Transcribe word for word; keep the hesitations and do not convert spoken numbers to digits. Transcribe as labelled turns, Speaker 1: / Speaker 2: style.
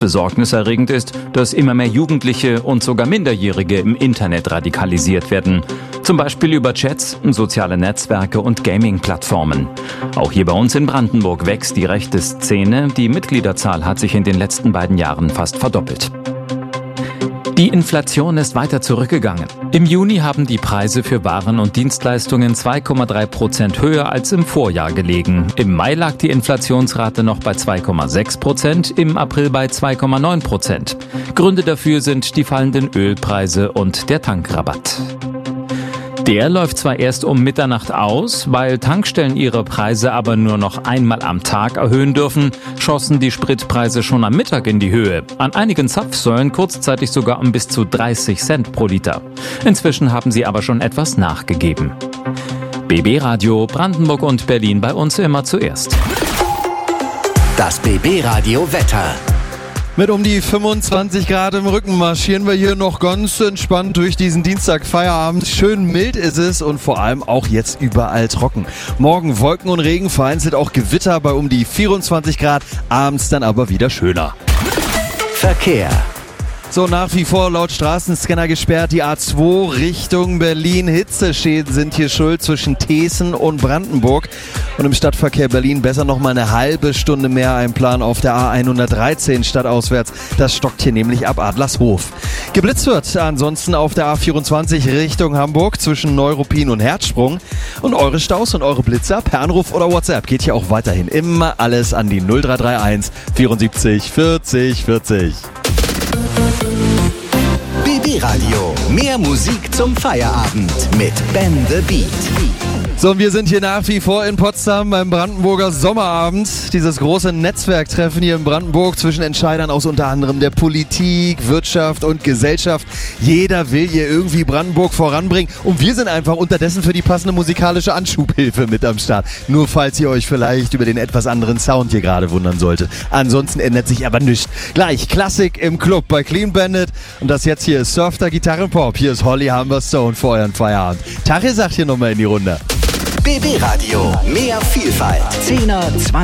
Speaker 1: Besorgniserregend ist, dass immer mehr Jugendliche und sogar Minderjährige im Internet radikalisiert werden. Zum Beispiel über Chats, soziale Netzwerke und Gaming-Plattformen. Auch hier bei uns in Brandenburg wächst die rechte Szene. Die Mitgliederzahl hat sich in den letzten beiden Jahren fast verdoppelt. Die Inflation ist weiter zurückgegangen. Im Juni haben die Preise für Waren und Dienstleistungen zwei Komma drei Prozent höher als im Vorjahr gelegen. Im Mai lag die Inflationsrate noch bei zwei Komma sechs Prozent, im April bei zwei Komma neun Prozent. Gründe dafür sind die fallenden Ölpreise und der Tankrabatt. Der läuft zwar erst um Mitternacht aus, weil Tankstellen ihre Preise aber nur noch einmal am Tag erhöhen dürfen, schossen die Spritpreise schon am Mittag in die Höhe. An einigen Zapfsäulen kurzzeitig sogar um bis zu dreißig Cent pro Liter. Inzwischen haben sie aber schon etwas nachgegeben. B B Radio Brandenburg und Berlin bei uns immer zuerst.
Speaker 2: Das B B Radio Wetter.
Speaker 3: Mit um die fünfundzwanzig Grad im Rücken marschieren wir hier noch ganz entspannt durch diesen Dienstag Feierabend. Schön mild ist es und vor allem auch jetzt überall trocken. Morgen Wolken und Regen, vereinzelt auch Gewitter bei um die vierundzwanzig Grad, abends dann aber wieder schöner.
Speaker 2: Verkehr.
Speaker 3: So, nach wie vor laut Straßenscanner gesperrt die A zwei Richtung Berlin. Hitzeschäden sind hier schuld zwischen Thesen und Brandenburg. Und im Stadtverkehr Berlin besser noch mal eine halbe Stunde mehr einplanen auf der A hundertdreizehn stadtauswärts. Das stockt hier nämlich ab Adlershof. Geblitzt wird ansonsten auf der A vierundzwanzig Richtung Hamburg zwischen Neuruppin und Herzsprung. Und eure Staus und eure Blitzer per Anruf oder WhatsApp geht hier auch weiterhin immer alles an die null drei drei eins vierundsiebzig vierzig vierzig.
Speaker 2: B B Radio. Mehr Musik zum Feierabend mit Ben the Beat.
Speaker 3: So, und wir sind hier nach wie vor in Potsdam beim Brandenburger Sommerabend. Dieses große Netzwerktreffen hier in Brandenburg zwischen Entscheidern aus unter anderem der Politik, Wirtschaft und Gesellschaft. Jeder will hier irgendwie Brandenburg voranbringen. Und wir sind einfach unterdessen für die passende musikalische Anschubhilfe mit am Start. Nur falls ihr euch vielleicht über den etwas anderen Sound hier gerade wundern solltet. Ansonsten ändert sich aber nichts. Gleich Klassik im Club bei Clean Bandit. Und das jetzt hier ist Softer Gitarrenpop. Hier ist Holly Humberstone für euren Feierabend. Tache sagt hier nochmal in die Runde.
Speaker 2: B B Radio. Mehr Vielfalt. zehner, zwanziger